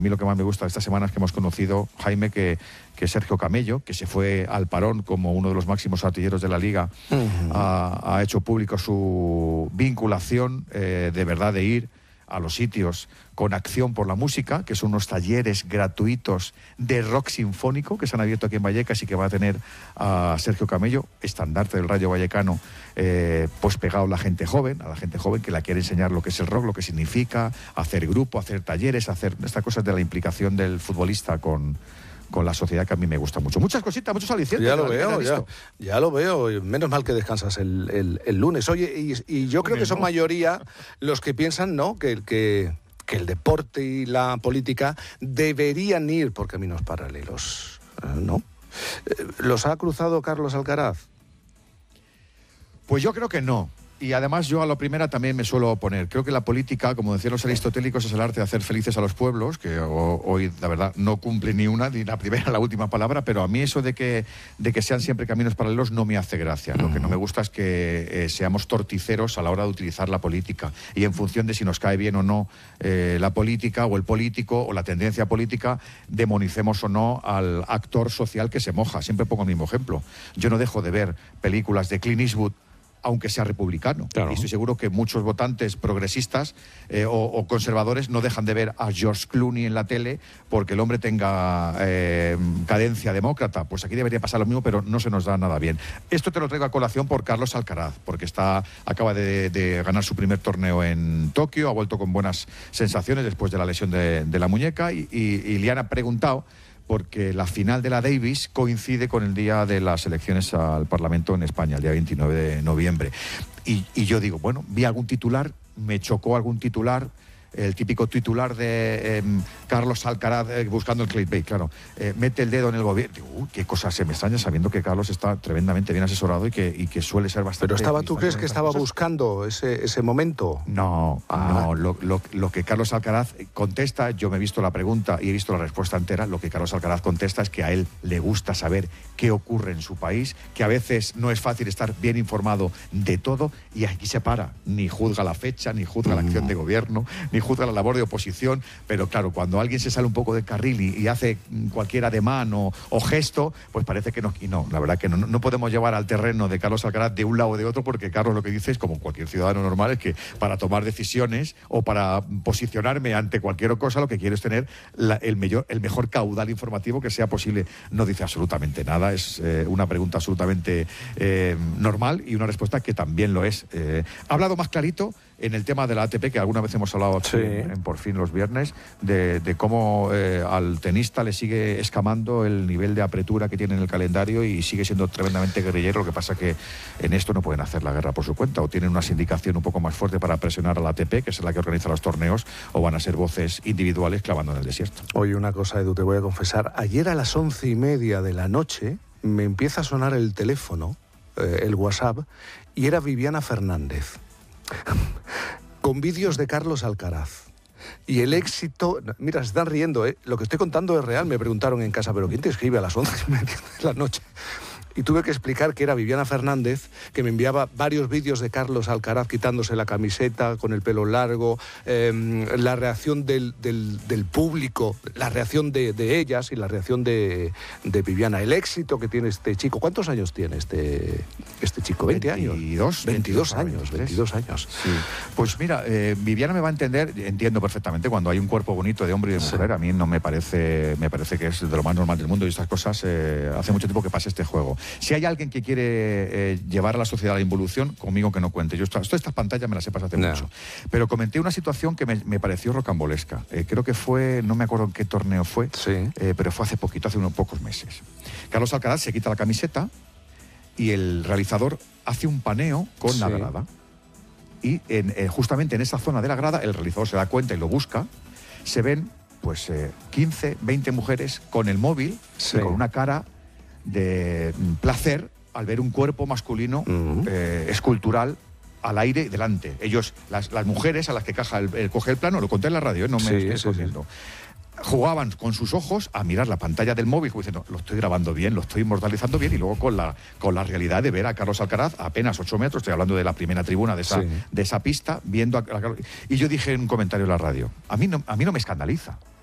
A mí lo que más me gusta de esta semana es que hemos conocido, Jaime, que Sergio Camello, que se fue al parón como uno de los máximos artilleros de la Liga, ha hecho público su vinculación de verdad de ir a los sitios con Acción por la Música, que son unos talleres gratuitos de rock sinfónico que se han abierto aquí en Vallecas y que va a tener a Sergio Camello, estandarte del Rayo Vallecano, pues pegado a la gente joven que la quiere enseñar lo que es el rock, lo que significa, hacer grupo, hacer talleres, hacer estas cosas de la implicación del futbolista con la sociedad, que a mí me gusta mucho. Muchas cositas, muchos alicientes. Ya lo veo, ya lo veo. Menos mal que descansas el lunes. Oye, y yo creo que son mayoría los que piensan, ¿no?, que el deporte y la política deberían ir por caminos paralelos, ¿no? ¿Los ha cruzado Carlos Alcaraz? Pues yo creo que no. Y además yo a la primera también me suelo oponer. Creo que la política, como decían los aristotélicos, es el arte de hacer felices a los pueblos, que hoy, la verdad, no cumple ni la primera ni la última palabra, pero a mí eso de que sean siempre caminos paralelos no me hace gracia. Lo que no me gusta es que seamos torticeros a la hora de utilizar la política. Y en función de si nos cae bien o no la política o el político o la tendencia política, demonicemos o no al actor social que se moja. Siempre pongo el mismo ejemplo. Yo no dejo de ver películas de Clint Eastwood, aunque sea republicano. Claro. Y estoy seguro que muchos votantes progresistas o conservadores no dejan de ver a George Clooney en la tele porque el hombre tenga cadencia demócrata. Pues aquí debería pasar lo mismo, pero no se nos da nada bien. Esto te lo traigo a colación por Carlos Alcaraz, porque acaba de ganar su primer torneo en Tokio, ha vuelto con buenas sensaciones después de la lesión de la muñeca y le han preguntado porque la final de la Davis coincide con el día de las elecciones al Parlamento en España, el día 29 de noviembre. Y yo digo, bueno, vi algún titular, me chocó algún titular, el típico titular de Carlos Alcaraz buscando el clickbait, claro. Mete el dedo en el gobierno. Digo, qué cosa se me extraña sabiendo que Carlos está tremendamente bien asesorado y que suele ser bastante... Pero ¿tú crees que estaba buscando ese momento? No, no. Lo que Carlos Alcaraz contesta, yo me he visto la pregunta y he visto la respuesta entera, lo que Carlos Alcaraz contesta es que a él le gusta saber qué ocurre en su país, que a veces no es fácil estar bien informado de todo y aquí se para. Ni juzga la fecha, ni juzga la acción de gobierno, ni juzga la labor de oposición, pero claro, cuando alguien se sale un poco del carril y hace cualquier ademán o gesto, pues parece que no. Y no, la verdad que no podemos llevar al terreno de Carlos Alcaraz de un lado o de otro, porque Carlos lo que dice es, como cualquier ciudadano normal, es que para tomar decisiones o para posicionarme ante cualquier cosa, lo que quiero es tener el mejor caudal informativo que sea posible. No dice absolutamente nada, es una pregunta absolutamente normal y una respuesta que también lo es. Ha hablado más clarito en el tema de la ATP, que alguna vez hemos hablado aquí en Por Fin los viernes, de cómo al tenista le sigue escamando el nivel de apretura que tiene en el calendario y sigue siendo tremendamente guerrillero. Lo que pasa que en esto no pueden hacer la guerra por su cuenta, o tienen una sindicación un poco más fuerte para presionar a la ATP, que es la que organiza los torneos, o van a ser voces individuales clavando en el desierto. Oye, una cosa, Edu, te voy a confesar. Ayer a las 11:30 de la noche me empieza a sonar el teléfono, el WhatsApp, y era Viviana Fernández, con vídeos de Carlos Alcaraz. Y el éxito... Mira, se están riendo, ¿eh? Lo que estoy contando es real. Me preguntaron en casa, ¿pero quién te escribe a las 11:30 de la noche? Y tuve que explicar que era Viviana Fernández, que me enviaba varios vídeos de Carlos Alcaraz quitándose la camiseta, con el pelo largo, la reacción del público, la reacción de ellas y la reacción de Viviana. El éxito que tiene este chico. ¿Cuántos años tiene este chico? 20 años. 22 años. Sí. Pues mira, Viviana me va a entender, entiendo perfectamente cuando hay un cuerpo bonito de hombre y de mujer. Sí. A mí no me parece que es de lo más normal del mundo y estas cosas, hace mucho tiempo que pasa este juego. Si hay alguien que quiere llevar a la sociedad a la involución, conmigo que no cuente. Yo todas estas pantallas me las he pasado hace mucho. Pero comenté una situación que me pareció rocambolesca. Creo que fue, no me acuerdo en qué torneo fue, pero fue hace poquito, hace unos pocos meses. Carlos Alcaraz se quita la camiseta y el realizador hace un paneo con la grada. Y justamente en esa zona de la grada, el realizador se da cuenta y lo busca, se ven pues 15, 20 mujeres con el móvil y con una cara de placer al ver un cuerpo masculino escultural al aire y delante. Ellos, las mujeres a las que coge el plano, lo conté en la radio, no me estoy escondiendo. Jugaban con sus ojos a mirar la pantalla del móvil, como diciendo, lo estoy grabando bien, lo estoy inmortalizando bien, y luego con la realidad de ver a Carlos Alcaraz a apenas 8 metros, estoy hablando de la primera tribuna de esa pista, viendo a Carlos. Y yo dije en un comentario en la radio, a mí no me escandaliza.